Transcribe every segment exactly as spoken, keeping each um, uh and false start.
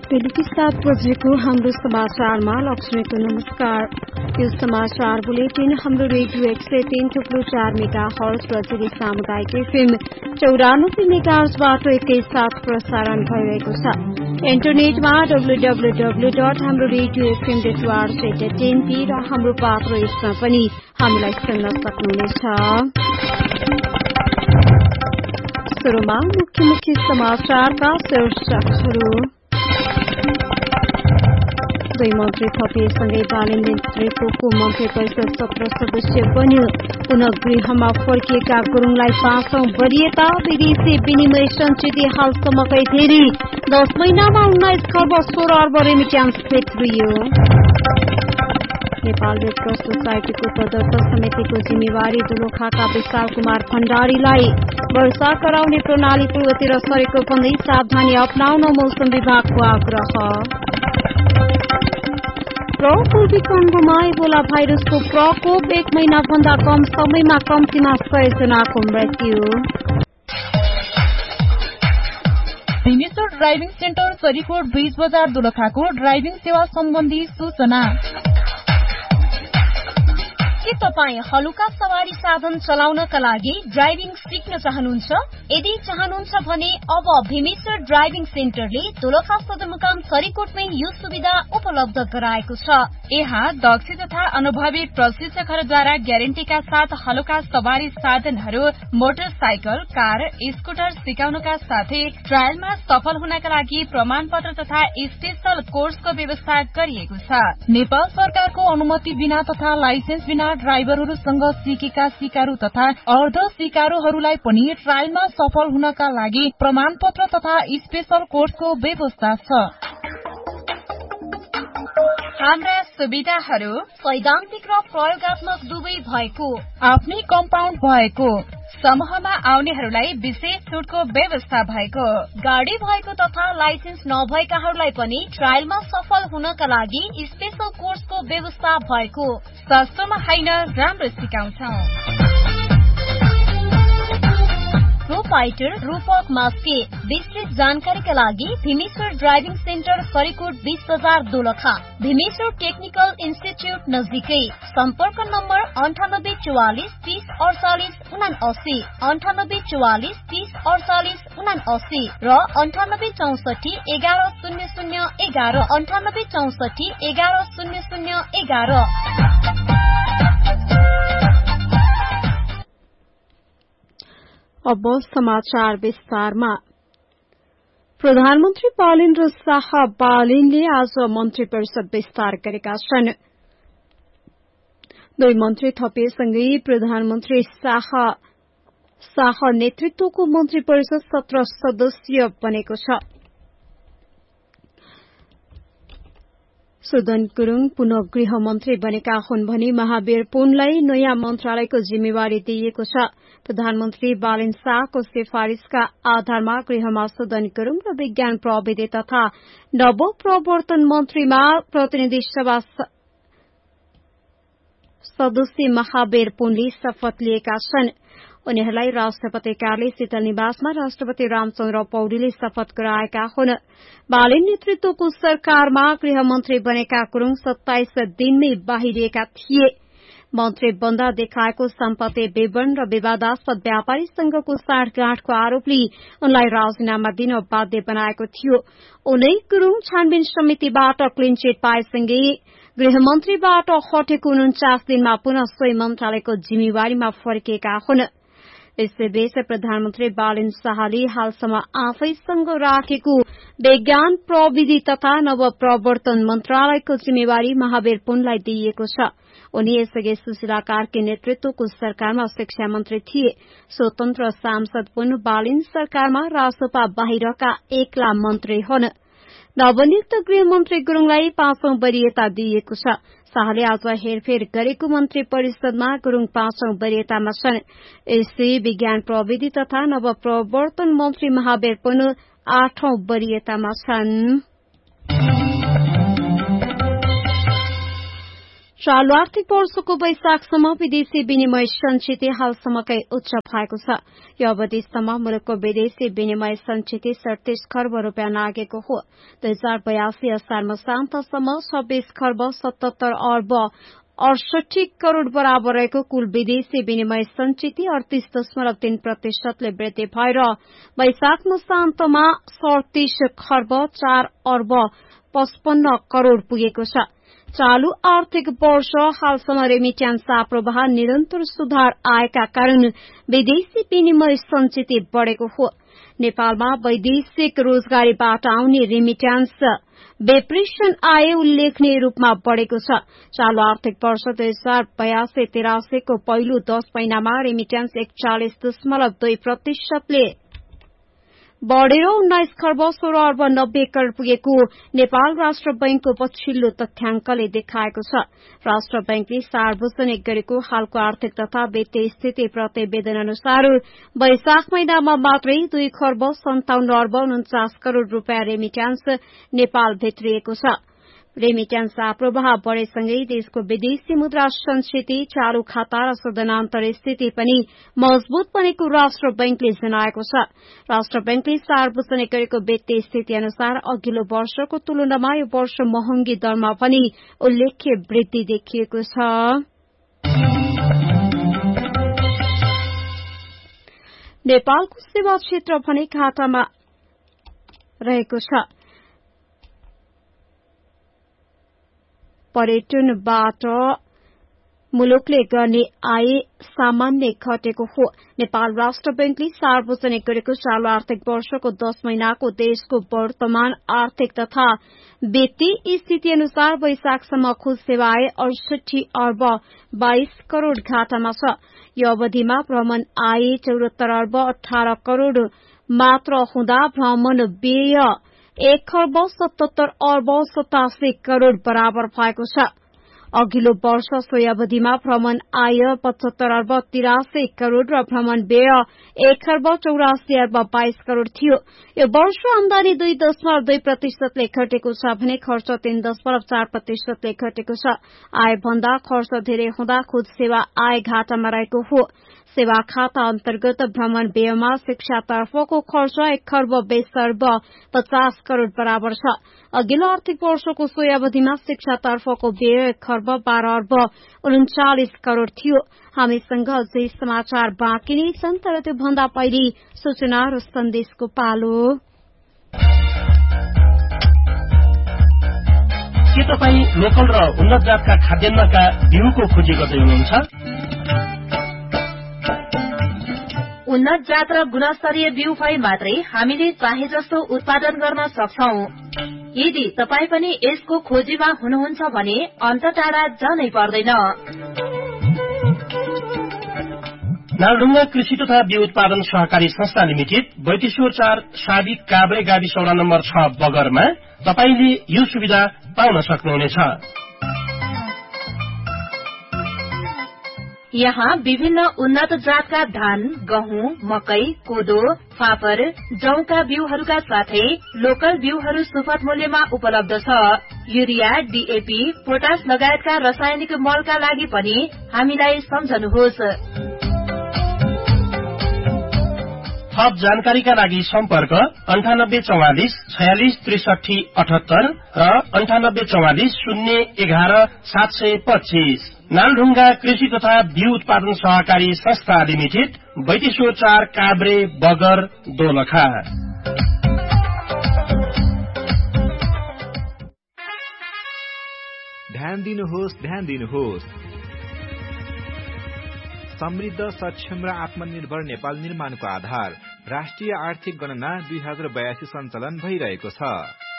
बेलुकी सात बजेको हाम्रो समाचारमा लक्ष्मीको नमस्कार। यो समाचार बुलेटिन हाम्रो रेडियो एक सय तीन थुप्रो चार मेगा हर्ज र जिरी सामुदायिक एफएम चौरानब्बे मेगा हर्जबाट एकैसाथ प्रसारण भइरहेको छ। इन्टरनेटमा डब्ल्यू डब्ल्यू डब्ल्यू डट हाम्रो radio FM dot ORG dot NP र हाम्रो पात्रो एपमा पनि हामीलाई सुन्न सक्नुहुनेछ। सुरुमा मुख्य मुख्य समाचारका शीर्षकहरू। दुई मन्त्री थपिएसँगै बालन नेतृत्वको मन्त्री परिषद सत्र सदस्य बन्यो। पुनः गृहमा फर्किएका गुरूङलाई पाँचौं वरियता। विदेशी विनिमय सञ्चित हालसम्मकै धेरै दश महिनामा उन्नाइस खर्ब सोह्र अर्ब रेमिट्यान्स भित्रियो। नेपाल रेड क्रस सोसाइटीको तदर्थ समितिको जिम्मेवारी दोलखाका विशाल कुमार भण्डारीलाई। वर्षा गराउने प्रणाली पूर्वतिर सरेको भन्दै सावधानी अपनाउन मौसम विभागको आग्रह। र पूर्वी कंगोमा इबोला भाइरसको प्रकोप। एक महिना भन्दा कम समयमा कम्तीमा सय जनाको मृत्यु। भीमेश्वर ड्राइभिङ सेन्टर सरीकोट बीच बजार दोलखाको ड्राइभिङ सेवा सम्बन्धी सूचना। के तपाईँ हलुका सवारी साधन चलाउनका लागि ड्राइभिङ सिक्न चाहनुहुन्छ? यदि चाहनुहुन्छ भने अब भीमेश्वर ड्राइभिङ सेन्टरले दोलखा सदरमुकाम सरीकोटमै यो सुविधा उपलब्ध गराएको छ। यहाँ दक्ष तथा अनुभवी प्रशिक्षकहरूद्वारा ग्यारेन्टीका साथ हलुका सवारी साधनहरू, मोटरसाइकल, कार, स्कुटर सिकाउनका साथै ट्रायलमा सफल हुनका लागि प्रमाणपत्र तथा स्पेशल कोर्सको व्यवस्था गरिएको छ। नेपाल सरकारको अनुमति बिना तथा लाइसेन्स बिना ड्राइभरहरूसँग सिकेका सिकारु तथा अर्ध सिकारुहरूलाई पनि ट्रायलमा सफल हुनका लागि प्रमाणपत्र तथा स्पेशल कोर्सको व्यवस्था छ। हाम्रा सुविधाहरू सैद्धान्तिक र प्रयोगात्मक दुवै भएको, आफ्नै कम्पाउन्ड भएको, समूहमा आउनेहरूलाई विशेष छुटको व्यवस्था भएको, गाडी भएको तथा लाइसेन्स नभएकाहरूलाई पनि ट्रायलमा सफल हुनका लागि स्पेशल कोर्सको व्यवस्था भएको। सस्तोमा होइन, राम्रो सिकाउँछौं। प्रोपाइटर रूपक मास्के। विस्तृत जानकारीका लागि भीमेश्वर ड्राइभिङ सेन्टर सरीकोट बीच बजार दोलखा, भीमेश्वर टेक्निकल इन्स्टिच्युट नजिकै। सम्पर्क नम्बर अन्ठानब्बे चौवालिस तीस अडचालिस उनासी, अन्ठानब्बे चौवालिस तीस अडचालिस उनासी र अन्ठानब्बे चौसठी एघार शून्य शून्य एघार, अन्ठानब्बे चौसठी एघार शून्य शून्य एघार। अब समाचार विस्तारमा। प्रधानमन्त्री बालेन्द्र शाह बालिनले आज मन्त्री परिषद विस्तार गरेका छन्। दुई मन्त्री थपिएसँगै प्रधानमन्त्री शाह शाह नेतृत्वको मन्त्री परिषद सत्र सदस्य बनेको छ। सुदन गुरूङ पुनः गृह मन्त्री बनेका हुन् भने महावीर पुनलाई नयाँ मन्त्रालयको जिम्मेवारी दिइएको छ। प्रधानमन्त्री बालेन शाहको सिफारिशका आधारमा गृहमा सुदन गुरूङ र विज्ञान प्रविधि तथा नवप्रवर्तन मन्त्रीमा प्रतिनिधि सभा सदस्य महावीर पुनले शपथ लिएका छन्। उनीहरूलाई राष्ट्रपति कार्यालय शीतल निवासमा राष्ट्रपति रामचन्द्र पौडेलले शपथ गराएका हुन्। बालेन नेतृत्वको सरकारमा गृहमन्त्री बनेका गुरूङ सत्ताइस दिनमै बाहिरिएका थिए। मन्त्री बन्दा देखाएको सम्पत्ति विवरण र विवादास्पद व्यापारी संघको साँठगाँठको आरोपले उनलाई राजीनामा दिन बाध्य बनाएको थियो। उनै गुरूङ छानबिन समितिबाट क्लिन चिट पाएसँगै गृहमन्त्रीबाट हटेको उन्चास दिनमा पुनः सोही मन्त्रालयको जिम्मेवारीमा फर्किएका हुन्। यसैबीच प्रधानमन्त्री बालेन शाहले हालसम्म आफैसँग राखेको विज्ञान प्रविधि तथा नवप्रवर्तन मन्त्रालयको जिम्मेवारी महावीर पुनलाई दिइएको छ। उनी यसअघि सुशीला कार्की नेतृत्वको सरकारमा शिक्षा मन्त्री थिए। स्वतन्त्र सांसद पुन बालेन सरकारमा रासोपा बाहिरका एक्ला मन्त्री हुन्। नवनियुक्त गृहमन्त्री गुरूङलाई पाँचौं वरियता दिइएको छ। शाहले आज हेरफेर गरेको मन्त्री परिषदमा गुरूङ पाँचौं वरियतामा छन्। यसै विज्ञान प्रविधि तथा नवप्रवर्तन मन्त्री महावीर पुन आठौं वरियतामा छन्। चालू आर्थिक वर्षको वैशाखसम्म विदेशी विनिमय सञ्चित हालसम्मकै उच्च भएको छ। यो अवधिसम्म मुलुकको विदेशी विनिमय सञ्चित सडतिस खर्ब रूपियाँ नागेको हो। दुई हजार बयासी असार मसान्तसम्म छब्बीस खर्ब सतहत्तर अर्ब अडसठी करोड़ बराबर रहेको कुल विदेशी विनिमय सञ्चित अडतीस दशमलव तीन प्रतिशतले वृद्धि भएर वैशाख मसान्तमा सडतिस खर्ब चार अर्ब पचपन्न करोड़ पुगेको छ। चालू आर्थिक वर्ष हालसम्म रेमिट्यान्स प्रवाह निरन्तर सुधार आएका कारण विदेशी विनिमय सञ्चित बढ़ेको हो। नेपालमा वैदेशिक रोजगारीबाट आउने रेमिट्यान्स बेप्रेसन आय उल्लेखनीय रूपमा बढ़ेको छ। चालू आर्थिक वर्ष दुई हजार बयासी तिरासीको पहिलो दश महिनामा रेमिट्यान्स एकचालिस दशमलव दुई प्रतिशतले बढ़ेर उन्नाइस खर्ब सोह्र अर्ब नब्बे करोड़ पुगेको नेपाल राष्ट्र बैंकको पछिल्लो तथ्याङ्कले देखाएको छ। राष्ट्र बैंकले सार्वजनिक गरेको हालको आर्थिक तथा वित्तीय स्थिति प्रतिवेदन अनुसार वैशाख महिनामा मात्रै दुई खर्ब सन्ताउन्न अर्ब उन्चास करोड़ रूपियाँ रेमिट्यान्स नेपाल भित्रिएको छ। रेमिट्यान्स प्रवाह बढ़ेसँगै देशको विदेशी मुद्रा संस्कृति, चालू खाता र सदनान्तर स्थिति पनि मजबूत बनेको राष्ट्र बैंकले जनाएको छ। राष्ट्र बैंकले सार्वजनिक गरेको वित्तीय स्थिति अनुसार अघिल्लो वर्षको तुलनामा यो वर्ष महँगी दरमा पनि उल्लेख्य वृद्धि देखिएको छ। नेपालको सेवा क्षेत्र भने घाटामा रहेको छ। पर्यटनबाट मुलुकले गर्ने आय सामान्य घटेको हो। नेपाल राष्ट्र बैंकले सार्वजनिक गरेको चालू आर्थिक वर्षको दश महिनाको देशको वर्तमान आर्थिक तथा वित्तीय स्थिति अनुसार वैशाखसम्म खुद सेवा आय अडसठी अर्ब बाइस करोड़ घाटामा छ। यो अवधिमा भ्रमण आय चौरात्तर अर्ब अठार करोड़ मात्र हुँदा भ्रमण व्यय एक खर्ब सतहत्तर अर्ब सतासी करोड़ बराबर भएको छ। अघिल्लो वर्ष सोही अवधिमा भ्रमण आय पचहत्तर अर्ब तिरासी करोड़ र भ्रमण व्यय एक खर्ब चौरासी अर्ब बाइस करोड़ थियो। यो वर्ष आमदानी दुई दशमलव दुई प्रतिशतले घटेको छ भने खर्च तीन दशमलव चार प्रतिशतले घटेको छ। आय भन्दा खर्च धेरै हुँदा खुद सेवा आय घाटामा रहेको हो। सेवा खाता अन्तर्गत भ्रमण व्ययमा शिक्षातर्फको खर्च एक खर्ब बीस अर्ब पचास करोड़ बराबर छ। अघिल्लो आर्थिक वर्षको सोही अवधिमा शिक्षातर्फको व्यय एक खर्ब बाह्र अर्ब उन्चालिस करोड़ थियो। हामीसँग अझै समाचार बाँकी नै छन्, तर त्योभन्दा पहिले सूचना र सन्देशको पालो। के तपाईँ लोकल र उन्नत जातका खाद्यान्नका बिउको खोजी गर्दै हुनुहुन्छ? उन्नत जात र गुणस्तरीय बिउ भए मात्रै हामीले चाहे जस्तो उत्पादन गर्न सक्छौं। यदि तपाई पनि यसको खोजीमा हुनुहुन्छ भने अन्त टाढा जानै पर्दैन। नालढुङ्गा कृषि तथा बिउ उत्पादन सहकारी संस्था लिमिटेड बैतेश्वर चार साबिक काभ्रे गाविस वडा नम्बर छ बगरमा तपाईले यो सुविधा पाउन सक्नुहुनेछ। यहाँ विभिन्न उन्नत जातका धान, गहुँ, मकै, कोदो, फापर, जौका बिउहरूका साथै लोकल बिउहरू सुपथ मूल्यमा उपलब्ध छ। युरिया, डीएपी, पोटास लगायतका रासायनिक मलका लागि पनि हामीलाई सम्झनुहोस्। थप जानकारीका लागि सम्पर्क अन्ठानब्बे चौवालिस छयालिस त्रिसठी अठहत्तर र अन्ठानब्बे चौवालिस शून्य एघार सात सय पच्चीस। नालढुङ्गा कृषि तथा बिउ उत्पादन सहकारी संस्था लिमिटेड बैतेश्वर चार काभ्रे बगर दोलखा। ध्यान दिनुहोस्, ध्यान दिनुहोस्। समृद्ध, सक्षम र आत्मनिर्भर नेपाल निर्माणको आधार राष्ट्रिय आर्थिक गणना दुई हजार बयासी सञ्चालन भइरहेको छ।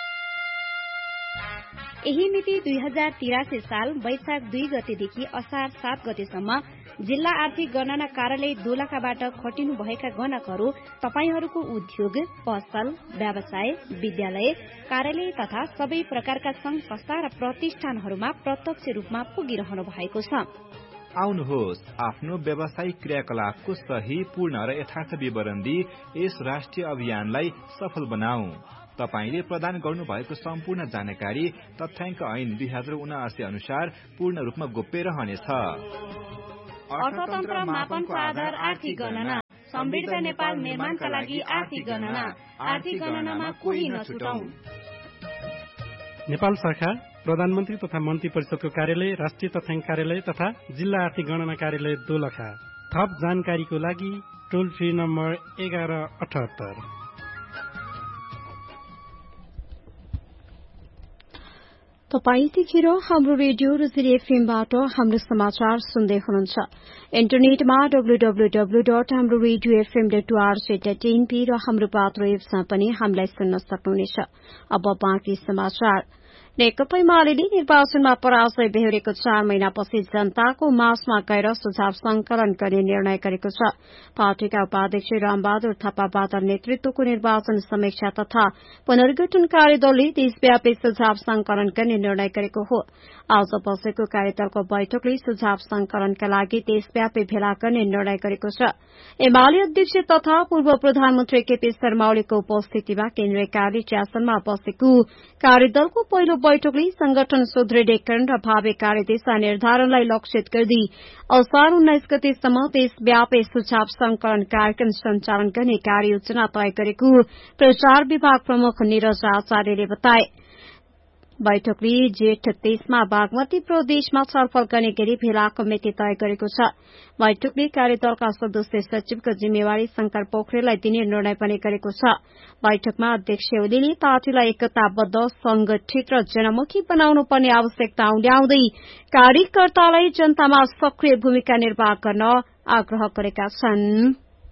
यही मिति दुई हजार तिरासी साल वैशाख दुई गतेदेखि असार सात गतेसम्म जिल्ला आर्थिक गणना कार्यालय दोलखाबाट खटिनु भएका गणकहरू तपाईहरूको उद्योग, पसल, व्यवसाय, विद्यालय, कार्यालय तथा सबै प्रकारका संघ संस्था र प्रतिष्ठानहरूमा प्रत्यक्ष रूपमा पुगिरहनु भएको छ। आउनुहोस्, आफ्नो व्यावसायिक क्रियाकलापको सही, पूर्ण र यथार्थ विवरण दिई यस राष्ट्रिय अभियानलाई सफल बनाऊ। तपाईले प्रदान गर्नुभएको सम्पूर्ण जानकारी तथ्याङ्क ऐन दुई हजार उनासी अनुसार पूर्ण रूपमा गोप्य रहनेछ। अर्थतन्त्र मापनको आधार आर्थिक गणना, समृद्ध नेपाल निर्माणका लागि आर्थिक गणना, आर्थिक गणनामा कोही नछुटाऊ। नेपाल सरकार, प्रधानमन्त्री तथा मन्त्री परिषदको कार्यालय, राष्ट्रिय तथ्याङ्क कार्यालय तथा जिल्ला आर्थिक गणना कार्यालय दोलखा। थप जानकारीको लागि टोल फ्री नम्बर एघार अठहत्तर। तपाईँ यतिखेर हाम्रो रेडियो र जिरे एफएमबाट हाम्रो समाचार सुन्दै हुनुहुन्छ। इन्टरनेटमा डब्लु डब्लु डब्लु डट हाम्रो radio FM dot ORG dot NP र हाम्रो पात्रो एप्समा पनि हामीलाई सुन्न सक्नुहुनेछ। अब बाँकी समाचार। नेकपा एमाले निर्वाचनमा पराजय बेहोरेको चार महिनापछि जनताको माझमा गएर सुझाव संकलन गर्ने निर्णय गरेको छ। पार्टीका उपाध्यक्ष रामबहादुर थापा बादल नेतृत्वको निर्वाचन समीक्षा तथा पुनर्गठन कार्यदलले देशव्यापी सुझाव संकलन गर्ने निर्णय गरेको हो। आज बसेको कार्यदलको बैठकले सुझाव संकलनका लागि देशव्यापी भेला गर्ने निर्णय गरेको छ। एमाले अध्यक्ष तथा पूर्व प्रधानमन्त्री केपी शर्मा ओलीको उपस्थितिमा केन्द्रीय कार्य चियासनमा बसेको कार्यदलको पहिलो बैठकले संगठन सुदृढीकरण र भावी कार्यदिशा निर्धारणलाई लक्षित गर्दै असार उन्नाइस गतेसम्म देशव्यापी सुझाव संकलन कार्यक्रम सञ्चालन गर्ने कार्ययोजना तय गरेको प्रचार विभाग प्रमुख निरज आचार्यले बताए। बैठकले जेठ तेइसमा बागमती प्रदेशमा छलफल गर्ने गरी भेलाको मिति तय गरेको छ। बैठकले कार्यदलका सदस्य सचिवको जिम्मेवारी शंकर पोखरेललाई दिने निर्णय पनि गरेको छ। बैठकमा अध्यक्ष ओलीले पार्टीलाई एकताबद्ध, संगठित र जनमुखी बनाउनु पर्ने आवश्यकता ल्याउँदै कार्यकर्तालाई जनतामा सक्रिय भूमिका निर्वाह गर्न आग्रह गरेका छन्।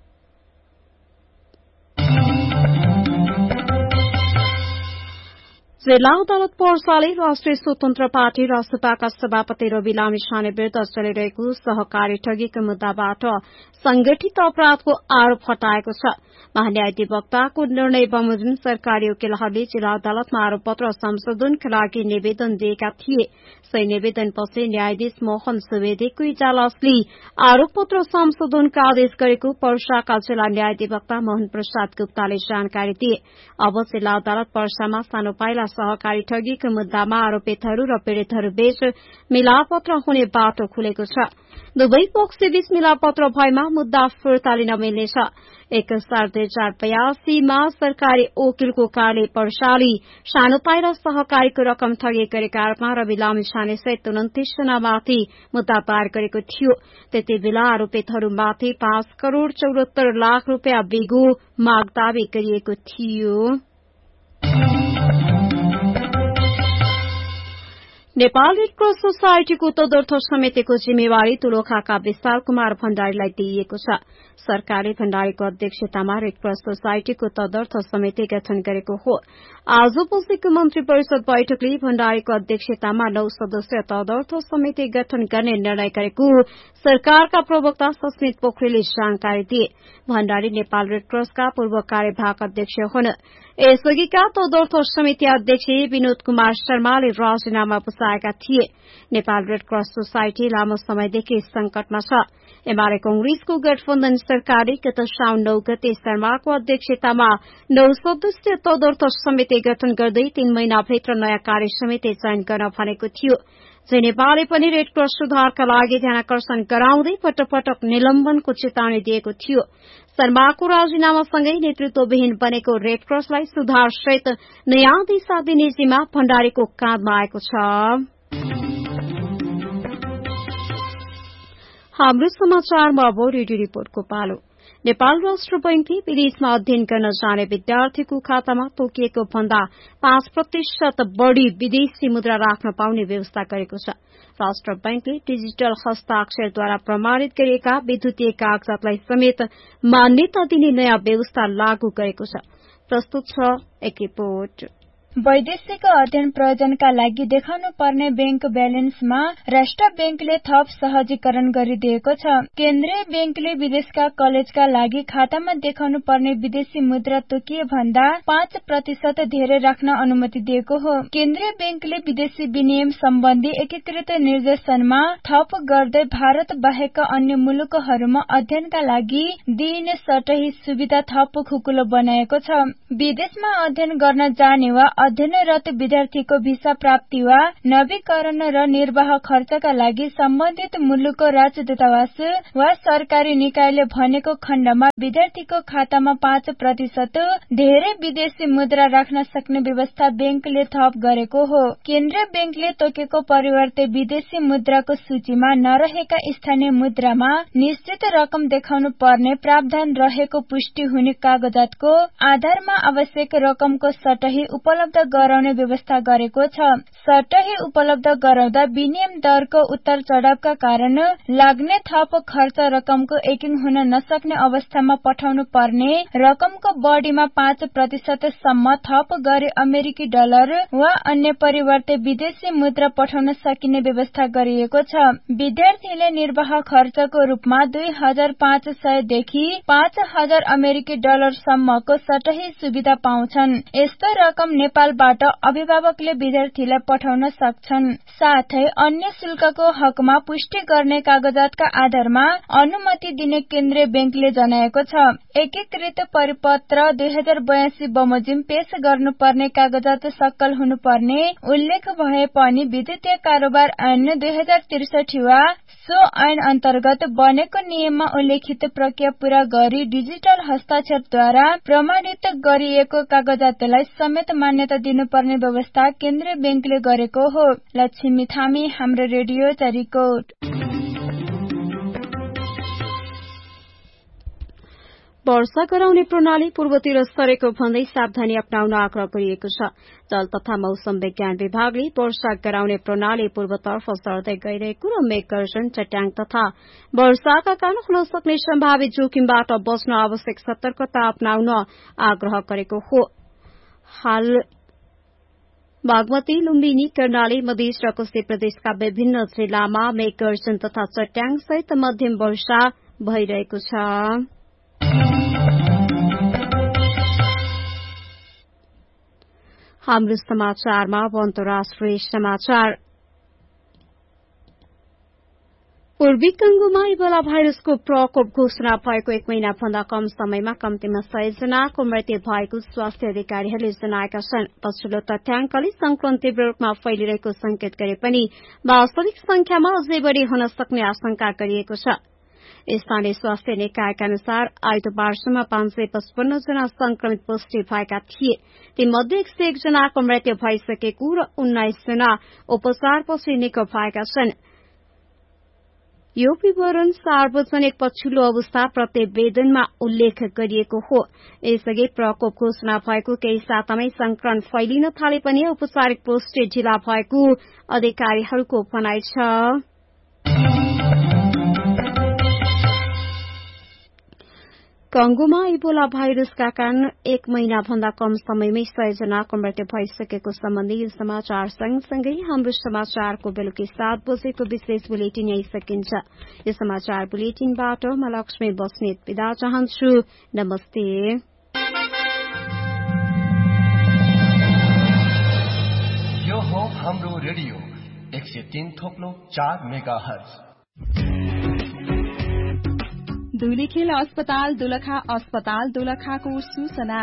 जिल्ला अदालत पर्साले राष्ट्रिय स्वतन्त्र पार्टी रासपाका सभापति रवि लामिछाने विरूद्ध चलिरहेको सहकारी ठगीको मुद्दाबाट संगठित अपराधको आरोप हटाएको छ। महान्यायाधिवक्ताको निर्णय बमोजिम सरकारी वकिलहरूले जिल्ला अदालतमा आरोपपत्र संशोधनका लागि निवेदन दिएका थिए। सही निवेदनपछि न्यायाधीश मोहन सुवेदीको इजलासले आरोपपत्र संशोधनका आदेश गरेको पर्साका जिल्ला न्यायाधिवक्ता मोहन प्रसाद गुप्ताले जानकारी दिए। अब जिल्ला अदालत पर्सामा सानो पाइला सहकारी ठगीको मुद्दामा आरोपितहरू र पीड़ितहरूबीच मिलापत्र हुने बाटो खुलेको छ। दुवै पक्षबीच मिलापत्र भएमा मुद्दा फिर्ता लिन मिल्नेछ। एक हजार दुई हजार बयासीमा सरकारी वकिलको कार्यालय पर्साले सानो पाइला सहकारीको रकम ठगी गरेका आरोपमा रवि लामिछाने सहित उन्तिस जनामाथि मुद्दा दायर गरेको थियो। त्यति बेला आरोपितहरूमाथि पाँच करोड़ चौहत्तर लाख रूपियाँ बिगो माग दावी गरिएको थियो। नेपाल रेड क्रस सोसाइटीको तदर्थ समितिको जिम्मेवारी तुलोखाका विशाल कुमार भण्डारीलाई दिइएको छ। सरकारले भण्डारीको अध्यक्षतामा रेड क्रस सोसाइटीको तदर्थ समिति गठन गरेको हो। आज बसेको मन्त्री परिषद बैठकले भण्डारीको अध्यक्षतामा नौ सदस्यीय तदर्थ समिति गठन गर्ने निर्णय गरेको सरकारका प्रवक्ता सस्मित पोखरेलले जानकारी दिए। भण्डारी नेपाल रेड क्रसका पूर्व कार्यवाहक अध्यक्ष हुन्। यसअघिका तदर्थ समिति अध्यक्ष विनोद कुमार शर्माले राजीनामा बुझाएका थिए। नेपाल रेड क्रस सोसाइटी लामो समयदेखि संकटमा छ। एमाले कंग्रेसको गठबन्धन सरकारले गत साउन नौ गते शर्माको अध्यक्षतामा नौ सदस्यीय तदर्थ समिति गठन गर्दै तीन महिनाभित्र नयाँ कार्य समिति चयन गर्न भनेको थियो। जेनेवाले पनि रेड क्रस सुधारका लागि ध्यानाकर्षण गराउँदै पटक पटक निलम्बनको चेतावनी दिएको थियो। शर्माको राजीनामासँगै नेतृत्वविहीन बनेको रेड क्रसलाई सुधार सहित नयाँ दिशा दिने जिम्मा भण्डारीको काँधमा आएको छ। हाम्रो समाचारमा अब रेडियो रिपोर्टको पालो। नेपाल राष्ट्र बैंकले विदेशमा अध्ययन गर्न जाने विद्यार्थीको खातामा तोकिएको भन्दा पाँच प्रतिशत बढ़ी विदेशी मुद्रा राख्न पाउने व्यवस्था गरेको छ। राष्ट्र बैंकले डिजिटल हस्ताक्षरद्वारा प्रमाणित गरिएका विद्युतीय कागजातलाई समेत मान्यता दिने नयाँ व्यवस्था लागू गरेको छ। प्रस्तुत छ एक रिपोर्ट। वैदेशिक अध्ययन प्रयोजनका लागि देखाउनु पर्ने बैंक ब्यालेन्समा राष्ट्र बैंकले थप सहजीकरण गरिदिएको छ। केन्द्रीय बैंकले विदेशका कलेजका लागि खातामा देखाउनु पर्ने विदेशी मुद्रा तोकिए भन्दा पाँच प्रतिशत धेरै राख्न अनुमति दिएको हो। केन्द्रीय बैंकले विदेशी विनिमय सम्बन्धी एकीकृत निर्देशनमा थप गर्दै भारत बाहेक अन्य मुलुकहरूमा अध्ययनका लागि दिइने सटही सुविधा थप खुकुलो बनाएको छ। विदेशमा अध्ययन गर्न जाने वा अध्ययनरत विद्यार्थीको भिसा प्राप्ति वा नवीकरण र निर्वाह खर्चका लागि सम्बन्धित मुलुकको राजदूतावास वा सरकारी निकायले भनेको खण्डमा विद्यार्थीको खातामा पाँच प्रतिशत धेरै विदेशी मुद्रा राख्न सक्ने व्यवस्था बैंकले थप गरेको हो। केन्द्रीय बैंकले तोकेको परिवर्ते विदेशी मुद्राको सूचीमा नरहेका स्थानीय मुद्रामा निश्चित रकम देखाउनु पर्ने प्रावधान रहेको पुष्टि हुने कागजातको आधारमा आवश्यक रकमको सटही उपलब्ध गराउने व्यवस्था गरेको छ। सटही उपलब्ध गराउँदा विनिमय दरको उतार चढ़ावका कारण लाग्ने थप खर्च रकमको एकिङ हुन नसक्ने अवस्थामा पठाउनु पर्ने रकमको बढ़ीमा पाँच प्रतिशत सम्म थप गरी अमेरिकी डलर वा अन्य परिवर्ते विदेशी मुद्रा पठाउन सकिने व्यवस्था गरिएको छ। विद्यार्थीले निर्वाह खर्चको रूपमा दुई हजार पाँच सय देखि पाँच हजार अमेरिकी डलर सम्मको सटही सुविधा पाउँछन्। यस्तो रकम नेपालबाट अभिभावकले विद्यार्थीलाई पठाउन सक्छन्। साथै अन्य शुल्कको हकमा पुष्टि गर्ने कागजातका आधारमा अनुमति दिने केन्द्रीय बैंकले जनाएको छ। एकीकृत परिपत्र दुई हजार बयासी बमोजिम पेश गर्नुपर्ने कागजात सक्कल हुनुपर्ने उल्लेख भए पनि विद्युतीय कारोबार ऐन दुई हजार त्रिसठी वा सो ऐन अन्तर्गत बनेको नियममा उल्लेखित प्रक्रिया पूरा गरी डिजिटल हस्ताक्षरद्वारा प्रमाणित गरिएको कागजातलाई समेत मान्यता दिनुपर्ने व्यवस्था केन्द्रीय बैंकले गरेको हो। लक्ष्मी थामी, हाम्रो रेडियो चरीकोट। वर्षा गराउने प्रणाली पूर्वतिर सरेको भन्दै सावधानी अपनाउन आग्रह गरिएको छ। जल तथा मौसम विज्ञान विभागले वर्षा गराउने प्रणाली पूर्वतर्फ सर्दै गइरहेको र मेघगर्जन, चट्याङ तथा वर्षाका कारण हुन सक्ने सम्भावित जोखिमबाट बच्न आवश्यक सतर्कता अपनाउन आग्रह गरेको हो। हाल बागमती, लुम्बिनी, कर्णाली, मधेस र कोशी प्रदेशका विभिन्न जिल्लामा मेघगर्जन तथा चट्याङ सहित मध्यम वर्षा भइरहेको छ। हाम्रो समाचारमा अन्तर्राष्ट्रिय समाचार। पूर्वी कंगोमा इबोला भाइरसको प्रकोप घोषणा भएको एक महिना भन्दा कम समयमा कम्तीमा सय जनाको मृत्यु भएको स्वास्थ्य अधिकारीहरूले जनाएका छन्। पछिल्लो तथ्याङ्कले संक्रमण तीव्र रूपमा फैलिरहेको संकेत गरे पनि वास्तविक संख्यामा अझै बढ़ी हुन सक्ने आशंका गरिएको छ। स्थानीय स्वास्थ्य निकायका अनुसार आइतबारसम्म पाँच सय पचपन्न जना संक्रमित पुष्टि भएका थिए। तीमध्ये एक सय एक जनाको मृत्यु भइसकेको र उन्नाइस जना उपचारपछि निको भएका छन्। यो विवरण सार्वजनिक पछिल्लो अवस्था प्रतिवेदनमा उल्लेख गरिएको हो। यसअघि प्रकोप घोषणा भएको केही सातामै संक्रमण फैलिन थाले पनि औपचारिक पुष्टि ढिला भएको अधिकारीहरूको भनाइ छ। कंगोमा इबोला भाइरसका कारण एक महिना भन्दा कम समयमै सय जनाको मृत्यु भइसकेको सम्बन्धी यो समाचार सँगसँगै हाम्रो समाचारको बेलुकी सात बजेको विशेष बुलेटिन यही सकिन्छ। यो समाचार बुलेटिनबाट म लक्ष्मी बस्नेत बिदा चाहन्छु। नमस्ते। यो हो हाम्रो रेडियो एक सय तीन थोप्लो चार मेगा हर्ज। धुलिखेल अस्पताल दोलखा अस्पताल दोलखाको सूचना।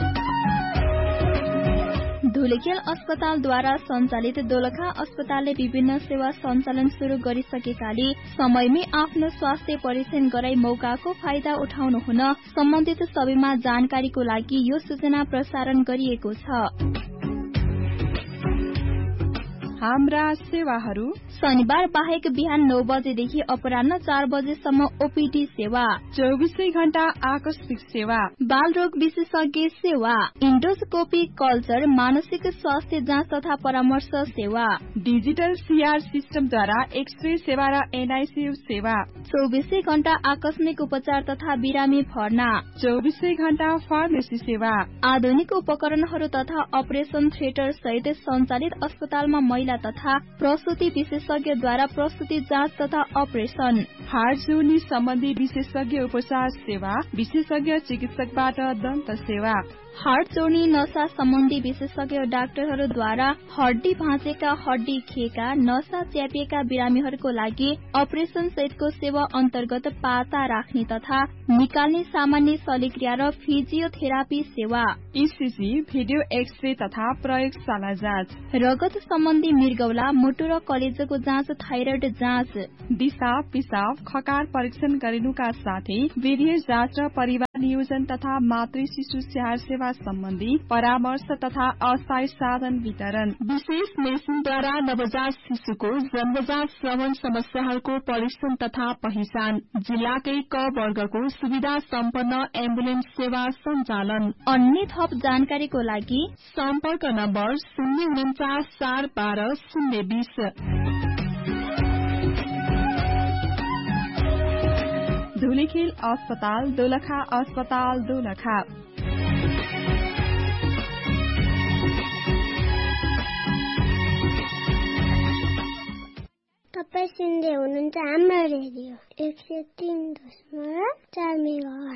धुलिखेल अस्पतालद्वारा सञ्चालित दोलखा अस्पतालले विभिन्न सेवा सञ्चालन शुरू गरिसकेकाले समयमै आफ्नो स्वास्थ्य परीक्षण गराई मौकाको फाइदा उठाउनु हुन सम्बन्धित सबैमा जानकारीको लागि यो सूचना प्रसारण गरिएको छ। हाम्रा सेवाहरू शनिबार बाहेक बिहान नौ बजेदेखि अपराह्न चार बजेसम्म ओपीडी सेवा, चौबिसै घण्टा आकस्मिक सेवा, बाल रोग विशेषज्ञ सेवा, इन्डोस्कोपी कल्चर, मानसिक स्वास्थ्य जाँच तथा परामर्श सेवा, डिजिटल सीआर सिस्टमद्वारा एक्सरे सेवा र एनआईसीयू सेवा, चौबिसै घण्टा आकस्मिक उपचार तथा बिरामी भर्ना, चौबिसै घण्टा फार्मेसी सेवा, आधुनिक उपकरणहरू तथा अपरेशन थिएटर सहित सञ्चालित अस्पतालमा महिला तथा प्रसूति विशेषज्ञद्वारा प्रसूति जाँच तथा अपरेशन, हार्ट जोर्नी सम्बन्धी विशेषज्ञ उपचार सेवा, विशेषज्ञ चिकित्सकबाट दन्त सेवा, हार्ट जोर्नी नसा सम्बन्धी विशेषज्ञ डाक्टरहरूद्वारा हड्डी भाँचेका, हड्डी खिएका, नसा च्यापिएका बिरामीहरूको लागि अपरेशन सहितको सेवा अन्तर्गत पाता राख्ने तथा निकाल्ने सामान्य शल्यक्रिया र फिजियोथेरापी सेवा, ईसीजी, भिडियो एक्सरे तथा प्रयोगशाला जाँच, रगत सम्बन्धी मृगौला, मुटु र कलेजोको जाँच, थाइरोइड जाँच, दिशा पिसाब खकार परीक्षण गरिनुका साथै वीर्य जाँच र परिवार नियोजन तथा मातृ शिशु स्याहार सेवा सम्बन्धी परामर्श तथा अस्थायी साधन वितरण, विशेष मेसिनद्वारा नवजात शिशुको जन्मजात श्रवण समस्याहरूको परीक्षण तथा पहिचान, जिल्लाकै क वर्गको सुविधा सम्पन्न एम्बुलेन्स सेवा सञ्चालन। अन्य थप जानकारीको लागि सम्पर्क नम्बर शून्य उन्चास चार बाह्र शून्य बीस। धुलीखेल अस्पताल दोलखा, अस्पताल दोलखा। तपाईँ सुन्दै हुनुहुन्छ हाम्रो रेडियो एक सय तीन दशमलव चार मेगा।